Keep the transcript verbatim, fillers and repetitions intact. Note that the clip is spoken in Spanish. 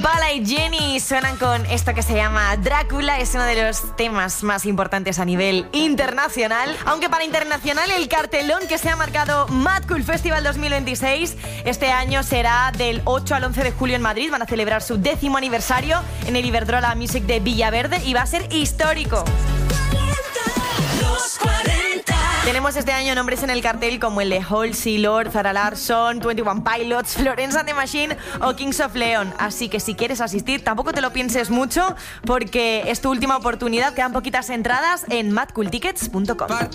Impala y Jenny suenan con esto que se llama Drácula. Es uno de los temas más importantes a nivel internacional. Aunque para internacional el cartelón que se ha marcado Mad Cool Festival dos mil veintiséis este año será del ocho al once de julio en Madrid. Van a celebrar su décimo aniversario en el Iberdrola Music de Villaverde y va a ser histórico. Los cuarenta. Tenemos este año nombres en el cartel como el de Halsey, Lord, Zara Larsson, veintiuno Pilots, Florence and the Machine o Kings of Leon. Así que si quieres asistir, tampoco te lo pienses mucho porque es tu última oportunidad. Quedan poquitas entradas en mad cool tickets punto com.